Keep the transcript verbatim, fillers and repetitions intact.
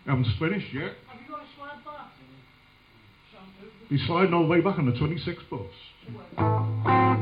Haven't finished yet. Have you got a slide back? He's sliding all the way back on the twenty-six bus.